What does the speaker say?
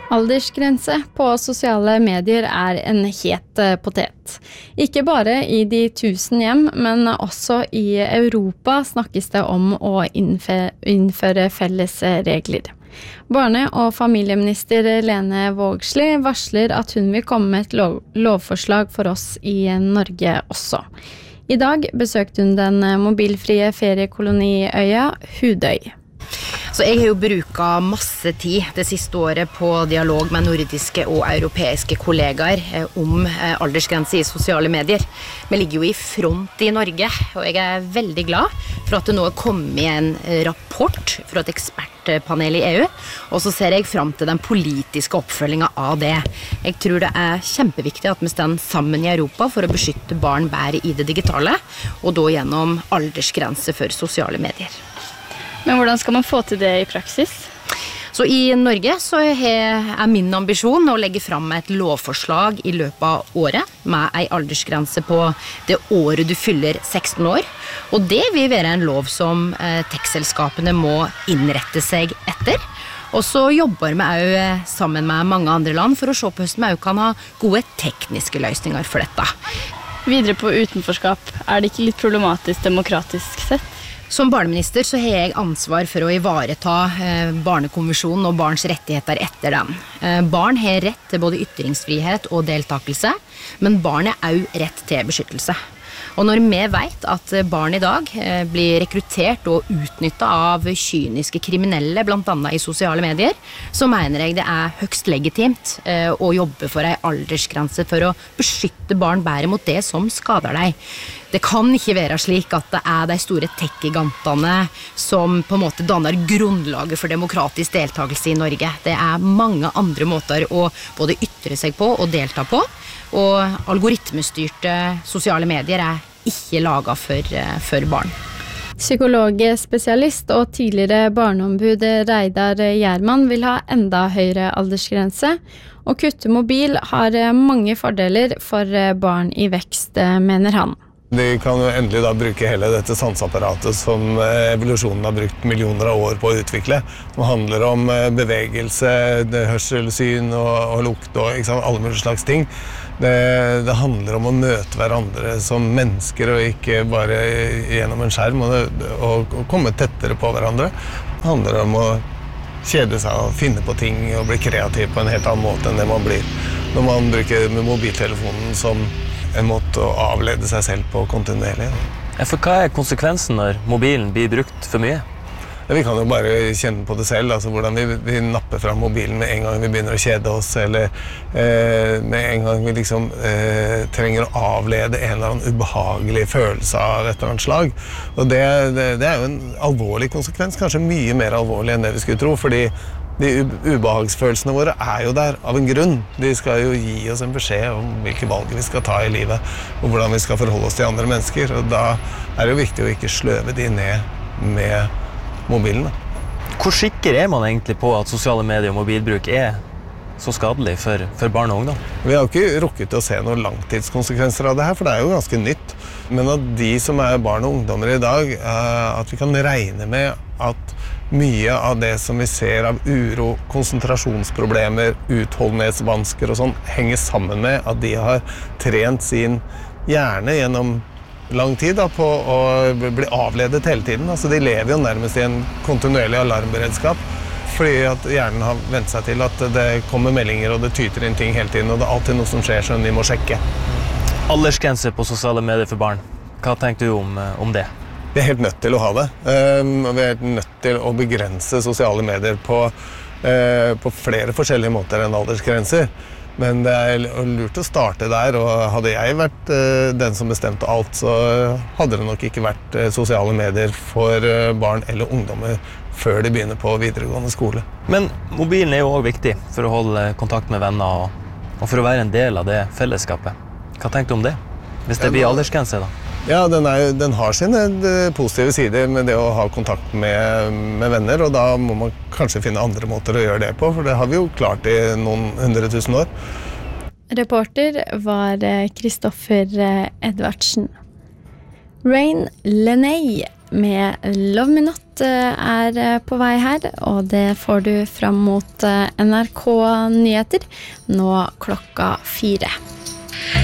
Aldersgrense på sosiale medier en het potet. Ikke bare i de 1000 hjem, men også i Europa snakkes det om å innføre felles regler. Barne- og familieminister Lene Vågslid varsler at hun vil komme med et lovforslag for oss i Norge også. I dag besøkte hun den mobilfrie feriekoloniøya Hudøy. Så jeg har jo brukt masse tid det siste året på dialog med nordiske og europeiske kollegaer om aldersgrense i sosiale medier. Vi ligger jo i front i Norge, og jeg veldig glad for at det nå kommet en rapport fra et ekspertpanel i EU, og så ser jeg frem til den politiske oppfølgingen av det. Jeg tror det kjempeviktig at vi står sammen i Europa for å beskytte barn bedre i det digitale, og da gjennom aldersgrense for sosiale medier. Men hvordan skal man få til det i praksis? Så i Norge så min ambisjon å legge fram et lovforslag i løpet av året med en aldersgrense på det året du fyller 16 år. Og det vil være en lov som tech-selskapene må innrette seg etter. Og så jobber vi også sammen med mange andre land for å se på hvordan vi også kan ha gode tekniske løsninger for dette. Videre på utenforskap, det ikke litt problematisk demokratisk sett? Som barneminister så har jeg ansvar for å ivareta barnekonvensjonen og barns rettigheter etter den. Barn har rett til både ytringsfrihet og deltakelse, men barn har også rett til beskyttelse. Og når vi vet at barn i dag blir rekruttert og utnyttet av kyniske kriminelle, blant annet i sosiale medier, så mener jeg det høgst legitimt å jobbe for en aldersgrense for å beskytte barn bedre mot det som skader deg. Det kan ikke være slik at det de store tech-gigantene som på en måte danner grunnlaget for demokratisk deltakelse i Norge. Det mange andre måter å både ytre seg på og delta på, og algoritmestyrte sosiale medier ikke laget for barn. Psykologspesialist og tidligere barneombud Reidar Gjerman vil ha enda høyere aldersgrense, og kutte mobil har mange fordeler for barn i vekst, mener han. De kan jo endelig da bruke hele dette sanseapparatet som evolusjonen har brukt millioner av år på å utvikle. Det handler om bevegelse, hørsel, syn og lukt og alle mulige slags ting. Det handler om å møte hverandre som mennesker og ikke bare gjennom en skjerm og komme tettere på hverandre. Det handler om å kjede seg og finne på ting og bli kreativ på en helt annen måte enn det man blir når man bruker mobiltelefonen som en måte å avlede seg selv på kontinuerlig. For hva konsekvensen når mobilen blir brukt for mye? Vi kan jo bare kjenne på det selv, altså hvordan vi napper fra mobilen med en gang vi begynner å kjede oss, eller med en gang vi liksom trenger å avlede en eller annen ubehagelig følelse av et eller annet slag. Og det jo en alvorlig konsekvens, kanskje mye mer alvorlig enn det vi skulle tro, fordi de ubehagsfølelsene våre jo der av en grunn. De skal jo gi oss en beskjed om hvilke valg vi skal ta i livet, og hvordan vi skal forholde oss til andre mennesker. Og da det jo viktig å ikke sløve de ned med mobilen. Hvor sikker man egentlig på at sosiale medier og mobilbruk så skadelig for barn og ungdom? Vi har jo ikke rukket å se noen langtidskonsekvenser av det her, for det jo ganske nytt. Men at de som barn og ungdommer i dag, at vi kan regne med at mye av det som vi ser av uro, konsentrasjonsproblemer, utholdenhetsvansker og sånn, henger sammen med at de har trent sin hjerne gjennom lang tid på å bli avledet hele tiden. Altså, de lever jo nærmest i en kontinuerlig alarmberedskap, fordi at hjernen har vent seg til at det kommer meldinger og det tyter inn ting hele tiden, og det alltid noe som skjer som de må sjekke. Aldersgrense på sosiale medier for barn. Hva tenker du om det? Vi helt nødt til å ha det. Vi helt nødt til å begrense sosiale medier på flere forskjellige måter enn aldersgrenser. Men det lurt å starte der, og hadde jeg vært den som bestemte alt, så hadde det nok ikke vært sosiale medier for barn eller ungdommer før de begynner på videregående skole. Men mobilen jo også viktig for å holde kontakt med venner og for å være en del av det fellesskapet. Hva tenker du om det? Hvis det blir aldersgrense da? Ja, den har sine positive sider med det å ha kontakt med venner, og da må man kanskje finne andre måter å gjøre det på, for det har vi jo klart i noen 100 000 år. Reporter var Kristoffer Edvardsen. Rain Leney med Love Me Not er på vei her, og det får du fram mot NRK Nyheter nå klokka 4.